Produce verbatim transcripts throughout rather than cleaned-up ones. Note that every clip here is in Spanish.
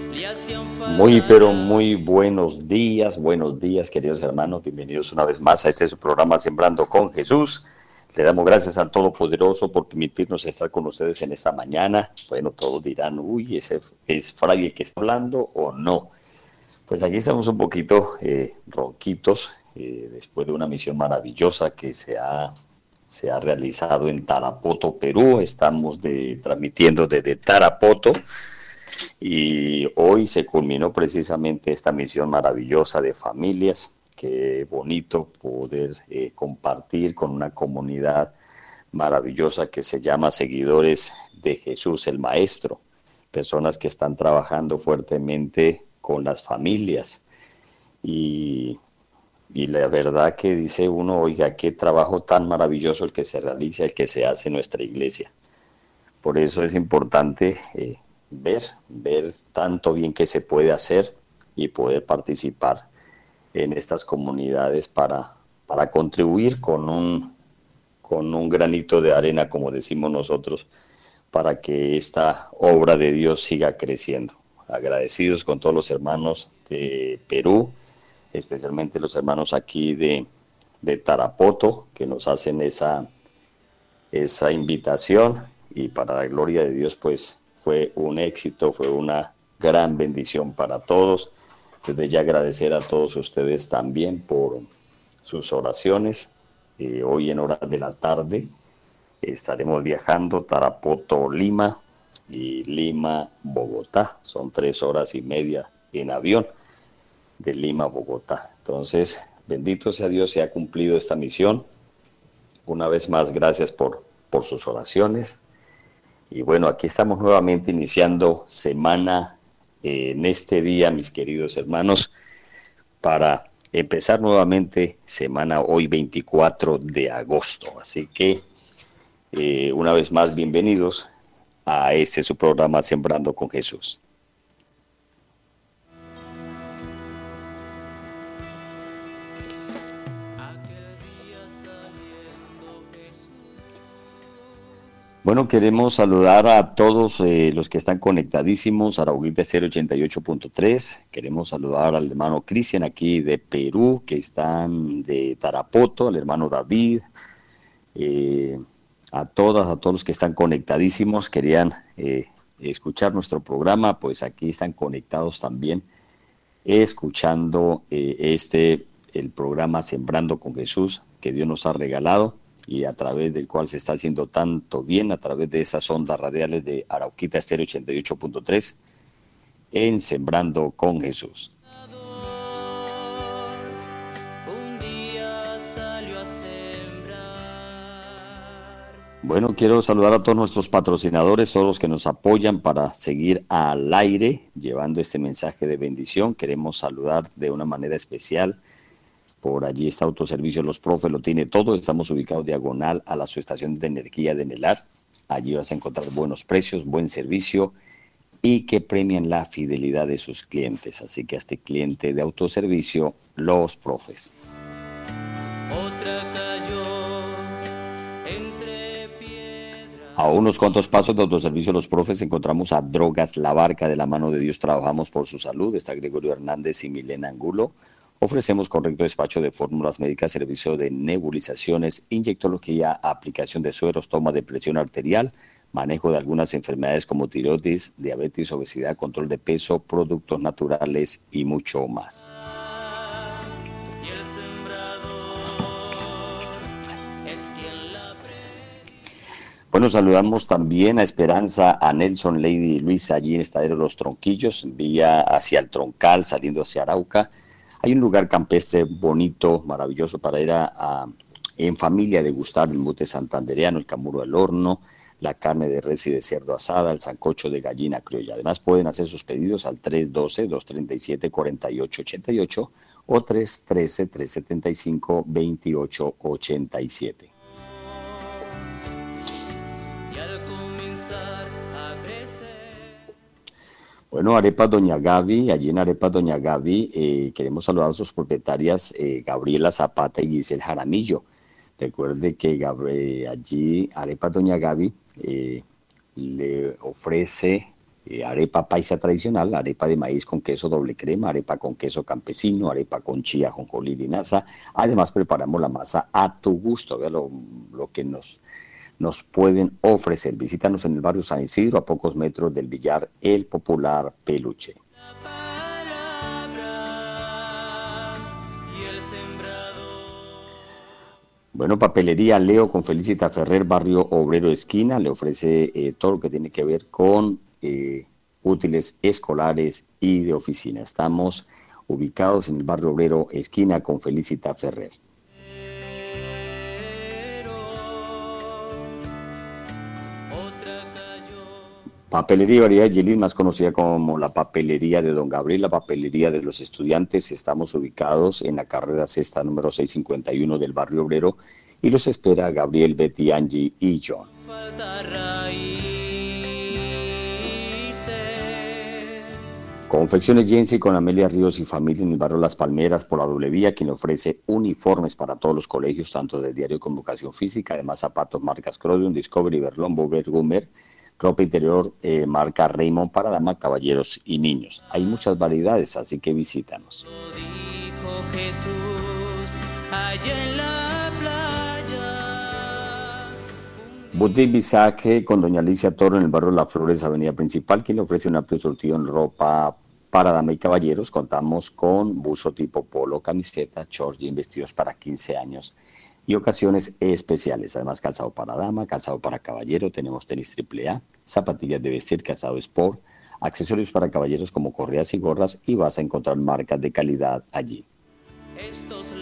Muy, pero muy buenos días, buenos días, queridos hermanos. Bienvenidos una vez más a este su programa Sembrando con Jesús. Le damos gracias al Todopoderoso por permitirnos estar con ustedes en esta mañana. Bueno, todos dirán, uy, ¿ese es Fray el que está hablando o no? Pues aquí estamos un poquito eh, ronquitos, eh, después de una misión maravillosa que se ha, se ha realizado en Tarapoto, Perú. Estamos de, transmitiendo desde Tarapoto. Y hoy se culminó precisamente esta misión maravillosa de familias. Qué bonito poder eh, compartir con una comunidad maravillosa que se llama Seguidores de Jesús el Maestro. Personas que están trabajando fuertemente con las familias. Y, y la verdad que dice uno, oiga, qué trabajo tan maravilloso el que se realiza, el que se hace en nuestra iglesia. Por eso es importante eh, ver, ver tanto bien que se puede hacer y poder participar en estas comunidades para, para contribuir con un, con un granito de arena, como decimos nosotros, para que esta obra de Dios siga creciendo. Agradecidos con todos los hermanos de Perú, especialmente los hermanos aquí de, de Tarapoto, que nos hacen esa, esa invitación, y para la gloria de Dios, pues fue un éxito, fue una gran bendición para todos. Desde ya agradecer a todos ustedes también por sus oraciones. Eh, hoy en horas de la tarde estaremos viajando Tarapoto, Lima y Lima, Bogotá. Son tres horas y media en avión de Lima a Bogotá. Entonces, bendito sea Dios, se ha cumplido esta misión. Una vez más, gracias por, por sus oraciones. Y bueno, aquí estamos nuevamente iniciando semana eh, en este día, mis queridos hermanos, para empezar nuevamente semana hoy veinticuatro de agosto. Así que eh, una vez más, bienvenidos a este su programa Sembrando con Jesús. Bueno, queremos saludar a todos eh, los que están conectadísimos a Arauquita Estéreo ochenta y ocho punto tres. Queremos saludar al hermano Cristian aquí de Perú, que están de Tarapoto, al hermano David, eh, a todas, a todos los que están conectadísimos, querían eh, escuchar nuestro programa, pues aquí están conectados también, escuchando eh, este, el programa Sembrando con Jesús, que Dios nos ha regalado, y a través del cual se está haciendo tanto bien a través de esas ondas radiales de Arauquita Estéreo ochenta y ocho punto tres en Sembrando con Jesús. Bueno, quiero saludar a todos nuestros patrocinadores, todos los que nos apoyan para seguir al aire llevando este mensaje de bendición. Queremos saludar de una manera especial. Por allí está Autoservicio Los Profes, lo tiene todo. Estamos ubicados diagonal a la subestación de energía de Nelar. Allí vas a encontrar buenos precios, buen servicio y que premian la fidelidad de sus clientes. Así que a este cliente de Autoservicio Los Profes. Otra cayó entre piedras. A unos cuantos pasos de Autoservicio Los Profes encontramos a Drogas La Barca. De la mano de Dios trabajamos por su salud. Está Gregorio Hernández y Milena Angulo. Ofrecemos correcto despacho de fórmulas médicas, servicio de nebulizaciones, inyectología, aplicación de sueros, toma de presión arterial, manejo de algunas enfermedades como tiroides, diabetes, obesidad, control de peso, productos naturales y mucho más. Bueno, saludamos también a Esperanza, a Nelson, Lady y Luisa allí en Estadero Los Tronquillos, vía hacia el Troncal, saliendo hacia Arauca. Hay un lugar campestre bonito, maravilloso para ir a, a en familia a degustar el mute santandereano, el camuro al horno, la carne de res y de cerdo asada, el sancocho de gallina criolla. Además pueden hacer sus pedidos al tres uno dos, dos tres siete, cuatro ocho ocho ocho o tres uno tres, tres siete cinco, dos ocho ocho siete. Bueno, Arepas Doña Gaby, allí en Arepas Doña Gaby, eh, queremos saludar a sus propietarias eh, Gabriela Zapata y Giselle Jaramillo. Recuerde que Gabriel, allí Arepas Doña Gaby eh, le ofrece eh, arepa paisa tradicional, arepa de maíz con queso doble crema, arepa con queso campesino, arepa con chía, jonjolí, linaza. Además preparamos la masa a tu gusto, vea lo, lo que nos, nos pueden ofrecer. Visítanos en el barrio San Isidro, a pocos metros del billar El Popular Peluche. Bueno, papelería Leo con Felicita Ferrer, barrio Obrero Esquina, le ofrece eh, todo lo que tiene que ver con eh, útiles escolares y de oficina. Estamos ubicados en el barrio Obrero Esquina con Felicita Ferrer. Papelería Variedad Yelín, más conocida como la papelería de Don Gabriel, la papelería de los estudiantes. Estamos ubicados en la carrera sexta número seiscientos cincuenta y uno del barrio Obrero y los espera Gabriel, Betty, Angie y John. Confecciones Jensi con Amelia Ríos y familia en el barrio Las Palmeras por la doble vía, quien ofrece uniformes para todos los colegios, tanto de diario como educación física, además zapatos marcas Crodion, Discovery, Berlombo, Bergumer, ropa interior eh, marca Raymond para damas, caballeros y niños. Hay muchas variedades, así que visítanos. Dijo Jesús, allá en la playa. Boutique Bisaje con doña Alicia Toro en el barrio Las Flores, avenida principal, quien le ofrece un amplio surtido en ropa para damas y caballeros. Contamos con buzo tipo polo, camiseta, shorts y vestidos para quince años. Y ocasiones especiales, además calzado para dama, calzado para caballero, tenemos tenis triple A, zapatillas de vestir, calzado sport, accesorios para caballeros como correas y gorras, y vas a encontrar marcas de calidad allí. Estos la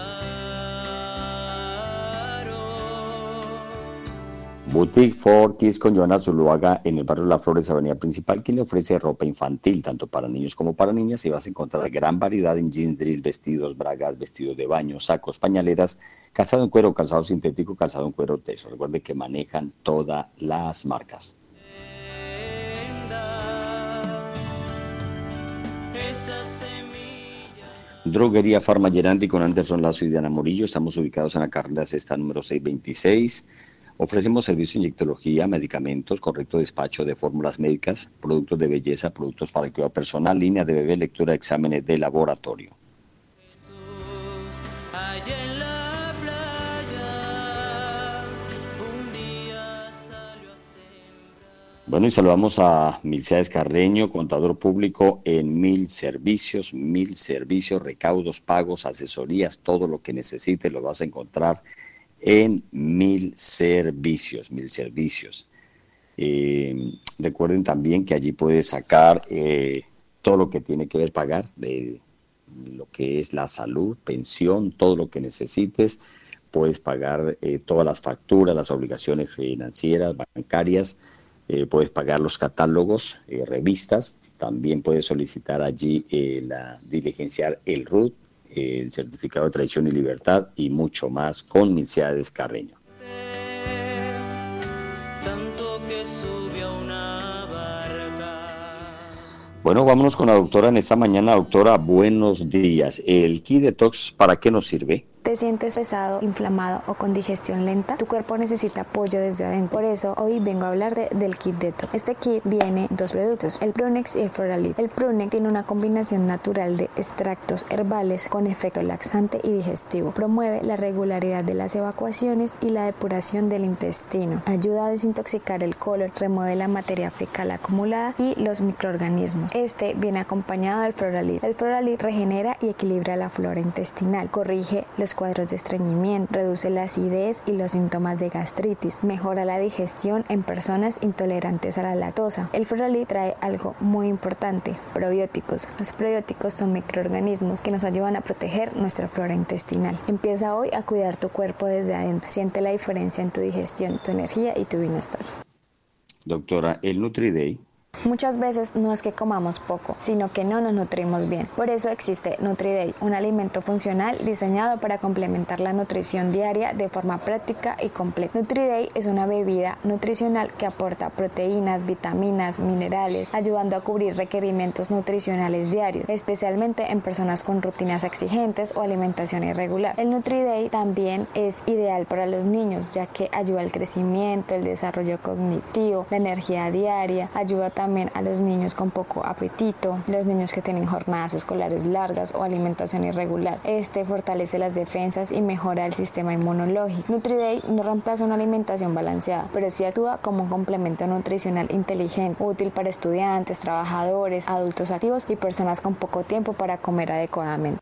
Boutique for Kids con Joana Zuluaga en el barrio Las Flores, avenida principal, quien le ofrece ropa infantil, tanto para niños como para niñas, y vas a encontrar gran variedad en jeans, drill, vestidos, bragas, vestidos de baño, sacos, pañaleras, calzado en cuero, calzado sintético, calzado en cuero teso. Recuerde que manejan todas las marcas. Droguería Farma Gerandi con Anderson Lazo y Diana Morillo. Estamos ubicados en la carrera sexta número seiscientos veintiséis. Ofrecemos servicio de inyectología, medicamentos, correcto despacho de fórmulas médicas, productos de belleza, productos para el cuidado personal, línea de bebé, lectura de exámenes de laboratorio. Jesús, allá en la playa, un día salió a sembrar. Bueno, y saludamos a Milciades Carreño, contador público en Mil Servicios, Mil Servicios, recaudos, pagos, asesorías, todo lo que necesite lo vas a encontrar en Mil Servicios, Mil Servicios. Eh, recuerden también que allí puedes sacar eh, todo lo que tiene que ver pagar, de lo que es la salud, pensión, todo lo que necesites. Puedes pagar eh, todas las facturas, las obligaciones financieras, bancarias, eh, puedes pagar los catálogos, eh, revistas. También puedes solicitar allí eh, la diligenciar el R U T, el certificado de traición y libertad y mucho más con Milciades Carreño. Bueno, vámonos con la doctora en esta mañana. Doctora, buenos días. ¿El Kit Detox para qué nos sirve? ¿Te sientes pesado, inflamado o con digestión lenta? Tu cuerpo necesita apoyo desde adentro. Por eso hoy vengo a hablar de, del Kit Detox. Este kit viene dos productos, el Prunex y el Floralid. El Prunex tiene una combinación natural de extractos herbales con efecto laxante y digestivo. Promueve la regularidad de las evacuaciones y la depuración del intestino. Ayuda a desintoxicar el colon, remueve la materia fecal acumulada y los microorganismos. Este viene acompañado del Floralid. El Floralid regenera y equilibra la flora intestinal, corrige los cuadros de estreñimiento, reduce la acidez y los síntomas de gastritis, mejora la digestión en personas intolerantes a la lactosa. El Floralid trae algo muy importante, probióticos. Los probióticos son microorganismos que nos ayudan a proteger nuestra flora intestinal. Empieza hoy a cuidar tu cuerpo desde adentro. Siente la diferencia en tu digestión, tu energía y tu bienestar. Doctora, el NutriDay. Muchas veces no es que comamos poco, sino que no nos nutrimos bien. Por eso existe NutriDay, un alimento funcional diseñado para complementar la nutrición diaria de forma práctica y completa. NutriDay es una bebida nutricional que aporta proteínas, vitaminas, minerales, ayudando a cubrir requerimientos nutricionales diarios, especialmente en personas con rutinas exigentes o alimentación irregular. El NutriDay también es ideal para los niños, ya que ayuda al crecimiento, el desarrollo cognitivo, la energía diaria, ayuda también a los niños con poco apetito, los niños que tienen jornadas escolares largas o alimentación irregular. Este fortalece las defensas y mejora el sistema inmunológico. NutriDay no reemplaza una alimentación balanceada, pero sí actúa como un complemento nutricional inteligente, útil para estudiantes, trabajadores, adultos activos y personas con poco tiempo para comer adecuadamente.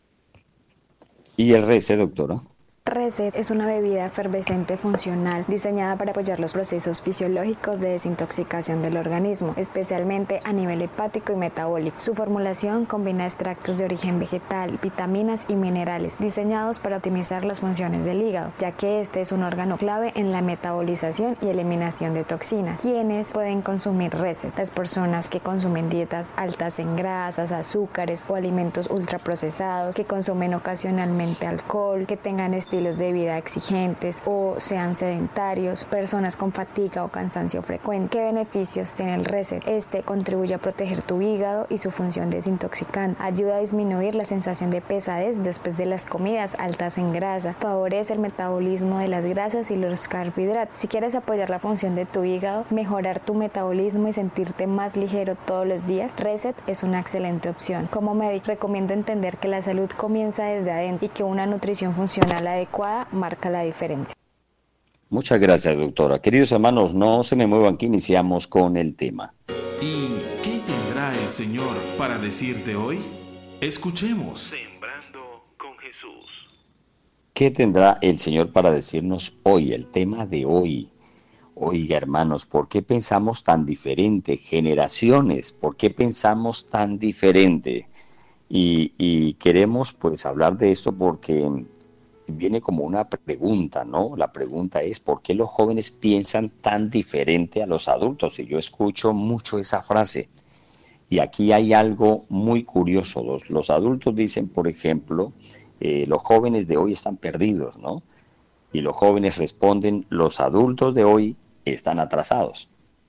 ¿Y el Reset, doctora? Reset es una bebida efervescente funcional diseñada para apoyar los procesos fisiológicos de desintoxicación del organismo, especialmente a nivel hepático y metabólico. Su formulación combina extractos de origen vegetal, vitaminas y minerales diseñados para optimizar las funciones del hígado, ya que este es un órgano clave en la metabolización y eliminación de toxinas. ¿Quiénes pueden consumir Reset? Las personas que consumen dietas altas en grasas, azúcares o alimentos ultraprocesados, que consumen ocasionalmente alcohol, que tengan estilos de vida exigentes o sean sedentarios, personas con fatiga o cansancio frecuente. ¿Qué beneficios tiene el Reset? Este contribuye a proteger tu hígado y su función desintoxicante, ayuda a disminuir la sensación de pesadez después de las comidas altas en grasa, favorece el metabolismo de las grasas y los carbohidratos. Si quieres apoyar la función de tu hígado, mejorar tu metabolismo y sentirte más ligero todos los días, Reset es una excelente opción. Como médico, recomiendo entender que la salud comienza desde adentro y que una nutrición funcional adecuada marca la diferencia. Muchas gracias, doctora. Queridos hermanos, no se me muevan, que iniciamos con el tema. ¿Y qué tendrá el Señor para decirte hoy? Escuchemos. Sembrando con Jesús. ¿Qué tendrá el Señor para decirnos hoy? El tema de hoy. Oiga, hermanos, ¿por qué pensamos tan diferente? Generaciones, ¿por qué pensamos tan diferente? Y, y queremos pues hablar de esto porque viene como una pregunta, ¿no? La pregunta es, ¿por qué los jóvenes piensan tan diferente a los adultos? Y yo escucho mucho esa frase. Y aquí hay algo muy curioso. Los, los adultos dicen, por ejemplo, eh, los jóvenes de hoy están perdidos, ¿no? Y los jóvenes responden, los adultos de hoy están atrasados.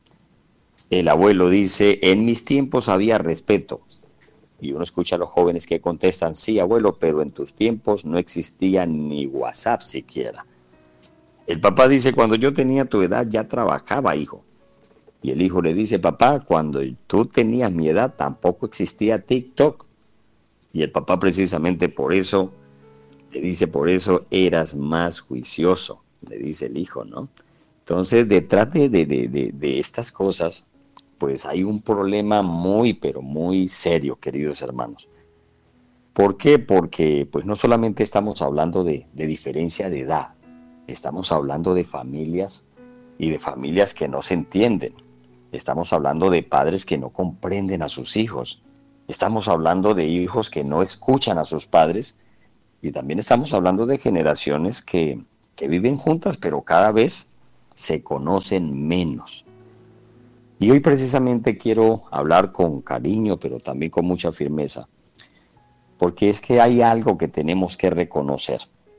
El abuelo dice, en mis tiempos había respeto. Y uno escucha a los jóvenes que contestan, sí, abuelo, pero en tus tiempos no existía ni WhatsApp siquiera. El papá dice, cuando yo tenía tu edad ya trabajaba, hijo. Y el hijo le dice, papá, cuando tú tenías mi edad tampoco existía TikTok. Y el papá precisamente por eso, le dice, por eso eras más juicioso, le dice el hijo, ¿no? Entonces, detrás de, de, de, de estas cosas, pues hay un problema muy, pero muy serio, queridos hermanos. ¿Por qué? Porque pues no solamente estamos hablando de, de diferencia de edad, estamos hablando de familias y de familias que no se entienden. Estamos hablando de padres que no comprenden a sus hijos. Estamos hablando de hijos que no escuchan a sus padres. Y también estamos hablando de generaciones que, que viven juntas, pero cada vez se conocen menos. Y hoy precisamente quiero hablar con cariño, pero también con mucha firmeza, porque es que hay algo que tenemos que reconocer.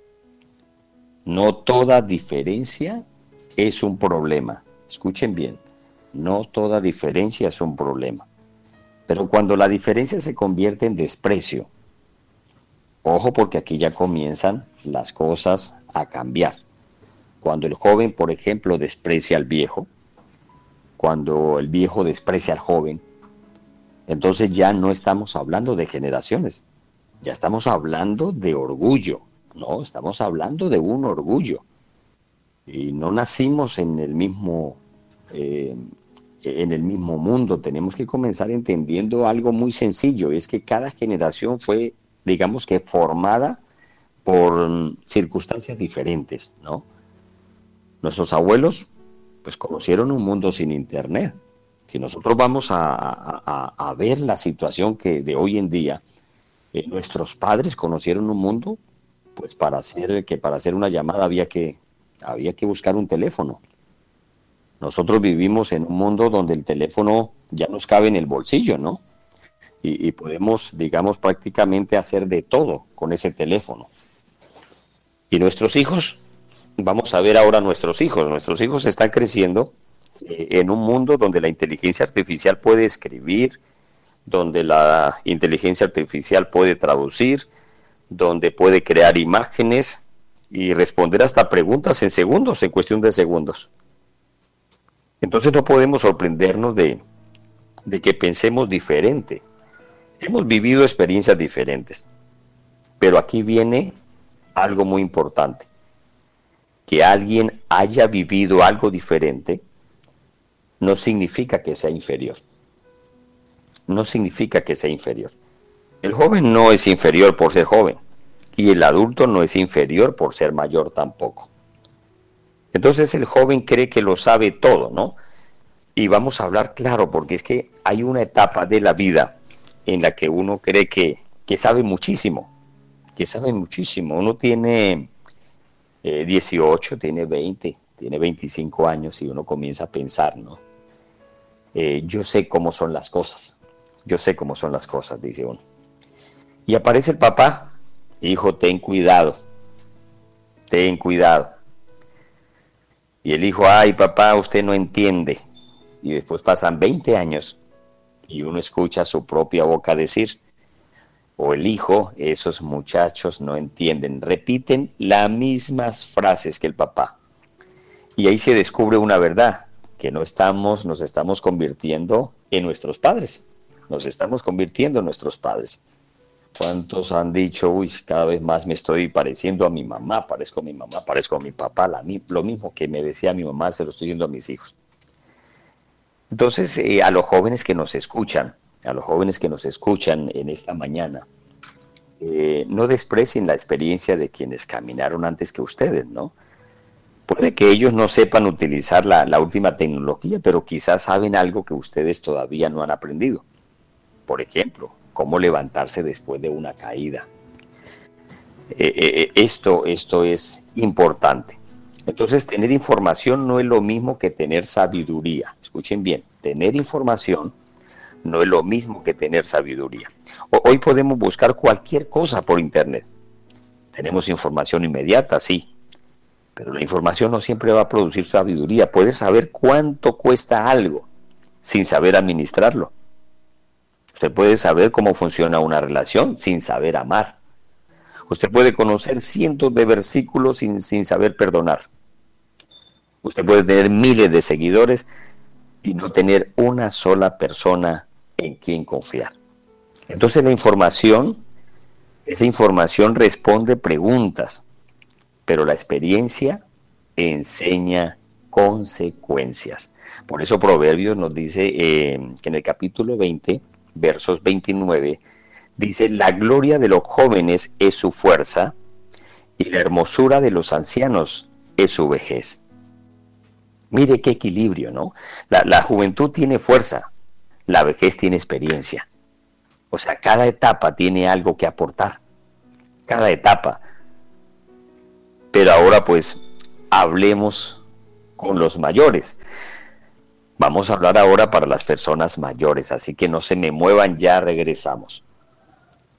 No toda diferencia es un problema. Escuchen bien, no toda diferencia es un problema. Pero cuando la diferencia se convierte en desprecio, ojo, porque aquí ya comienzan las cosas a cambiar. Cuando el joven, por ejemplo, desprecia al viejo, cuando el viejo desprecia al joven, entonces ya no estamos hablando de generaciones, ya estamos hablando de orgullo, ¿no? Estamos hablando de un orgullo. Y no nacimos en el mismo, eh, en el mismo mundo. Tenemos que comenzar entendiendo algo muy sencillo, y es que cada generación fue, digamos que formada por circunstancias diferentes, ¿no? Nuestros abuelos pues conocieron un mundo sin internet. Si nosotros vamos a, a, a ver la situación que de hoy en día, eh, nuestros padres conocieron un mundo, pues para hacer que para hacer una llamada había que había que buscar un teléfono. Nosotros vivimos en un mundo donde el teléfono ya nos cabe en el bolsillo, ¿no? Y, y podemos, digamos, prácticamente hacer de todo con ese teléfono. Y nuestros hijos, vamos a ver ahora nuestros hijos. Nuestros hijos están creciendo eh, en un mundo donde la inteligencia artificial puede escribir, donde la inteligencia artificial puede traducir, donde puede crear imágenes y responder hasta preguntas en segundos, en cuestión de segundos. Entonces no podemos sorprendernos de, de que pensemos diferente. Hemos vivido experiencias diferentes, pero aquí viene algo muy importante. Que alguien haya vivido algo diferente no significa que sea inferior. No significa que sea inferior. El joven no es inferior por ser joven y el adulto no es inferior por ser mayor tampoco. Entonces el joven cree que lo sabe todo, ¿no? Y vamos a hablar claro, porque es que hay una etapa de la vida en la que uno cree que, que sabe muchísimo, que sabe muchísimo. Uno tiene eh, dieciocho, tiene veinte, tiene veinticinco años y uno comienza a pensar, ¿no? Eh, yo sé cómo son las cosas, yo sé cómo son las cosas, dice uno. Y aparece el papá, hijo, ten cuidado, ten cuidado. Y el hijo, ay papá, usted no entiende. Y después pasan veinte años y uno escucha a su propia boca decir, o el hijo, esos muchachos no entienden, repiten las mismas frases que el papá. Y ahí se descubre una verdad, que no estamos, nos estamos convirtiendo en nuestros padres, nos estamos convirtiendo en nuestros padres. ¿Cuántos han dicho, uy, cada vez más me estoy pareciendo a mi mamá, parezco a mi mamá, parezco a mi papá, la, lo mismo que me decía mi mamá, se lo estoy diciendo a mis hijos? Entonces, eh, a los jóvenes que nos escuchan, a los jóvenes que nos escuchan en esta mañana, eh, no desprecien la experiencia de quienes caminaron antes que ustedes, ¿no? Puede que ellos no sepan utilizar la, la última tecnología, pero quizás saben algo que ustedes todavía no han aprendido. Por ejemplo, cómo levantarse después de una caída. Eh, eh, esto, esto es importante. Entonces, tener información no es lo mismo que tener sabiduría. Escuchen bien, tener información no es lo mismo que tener sabiduría. Hoy podemos buscar cualquier cosa por internet. Tenemos información inmediata, sí, pero la información no siempre va a producir sabiduría. Puedes saber cuánto cuesta algo sin saber administrarlo. Usted puede saber cómo funciona una relación sin saber amar. Usted puede conocer cientos de versículos sin, sin saber perdonar. Usted puede tener miles de seguidores y no tener una sola persona en quien confiar. Entonces la información, esa información responde preguntas, pero la experiencia enseña consecuencias. Por eso Proverbios nos dice eh, que en el capítulo veinte, versos veintinueve, dice, la gloria de los jóvenes es su fuerza y la hermosura de los ancianos es su vejez. Mire qué equilibrio, ¿no? La, la juventud tiene fuerza, la vejez tiene experiencia. O sea, cada etapa tiene algo que aportar, cada etapa. Pero ahora pues hablemos con los mayores. Vamos a hablar ahora para las personas mayores, así que no se me muevan, ya regresamos.